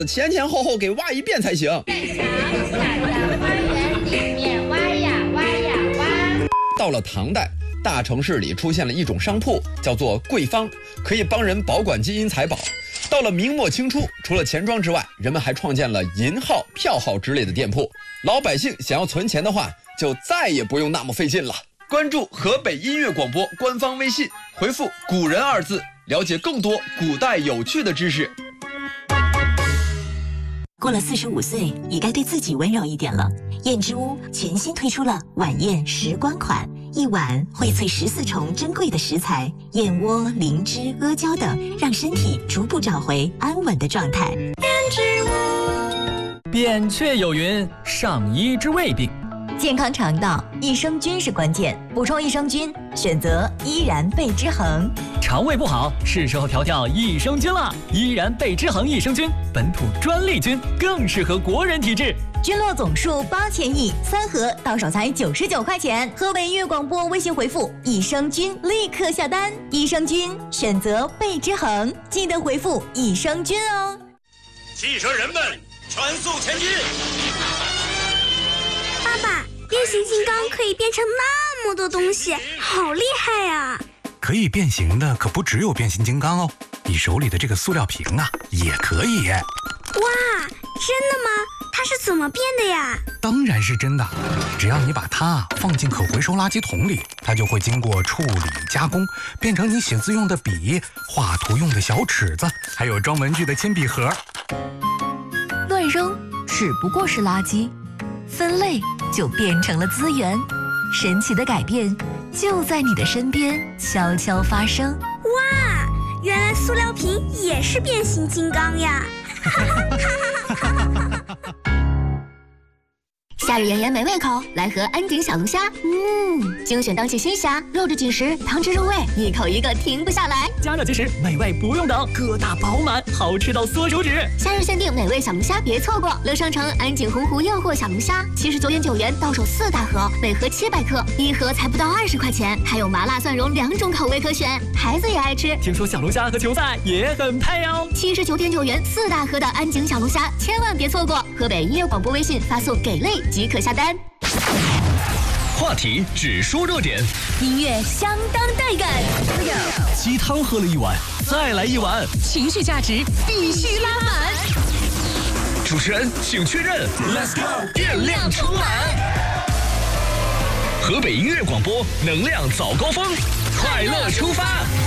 前前后后给挖一遍才行。 在小小的花园里面挖呀挖呀挖。 到了唐代，大城市里出现了一种商铺，叫做贵方，可以帮人保管金银财宝。到了明末清初，除了钱庄之外，人们还创建了银号、票号之类的店铺。老百姓想要存钱的话，就再也不用那么费劲了。关注河北音乐广播官方微信，回复“古人”2字，了解更多古代有趣的知识。 过了45岁，也该对自己温柔一点了。燕之屋全新推出了晚宴时光款，一碗荟萃14重珍贵的食材，燕窝、灵芝、阿胶等，让身体逐步找回安稳的状态。燕之屋。 扁鹊有云：上医之未病。 健康肠道，益生菌是关键，补充益生菌，选择依然贝之恒。 肠胃不好，是时候调调益生菌了。依然贝之恒益生菌，本土专利菌，更适合国人体质。 菌落总数8000亿，3盒到手才99块钱。河北音乐广播微信回复“益生菌”立刻下单。益生菌选择贝之恒，记得回复“益生菌”哦。 汽车人们，全速前进！ 爸爸，变形金刚可以变成那么多东西，好厉害呀！ 可以变形的可不只有变形金刚哦，你手里的这个塑料瓶啊，也可以。 哇，真的吗？它是怎么变的呀？ 当然是真的，只要你把它放进可回收垃圾桶里，它就会经过处理加工，变成你写字用的笔、画图用的小尺子，还有装文具的铅笔盒。 乱扔只不过是垃圾，分类就变成了资源。神奇的改变就在你的身边悄悄发生。 哇，原来塑料瓶也是变形金刚呀！ 夏日炎炎没胃口，来盒安井小龙虾。精选当季新虾，肉质紧实，汤汁入味，一口一个停不下来。 加热即食，美味不用等，疙瘩饱满，好吃到缩手指。 夏日限定美味小龙虾，别错过！乐商城安井洪湖诱惑小龙虾，79.9元到手4大盒，每盒700克，一盒才不到20块钱，还有麻辣蒜蓉2种口味可选，孩子也爱吃。 听说小龙虾和球赛也很配哦。 79.9元4大盒的安井小龙虾，千万别错过！河北音乐广播微信发送“给力”即可下单。 话题只说热点， 音乐相当带感。 鸡汤喝了一碗，再来一碗， 情绪价值必须拉满。 主持人请确认 ，Let's go， 电量充满。河北音乐广播，能量早高峰，快乐出发。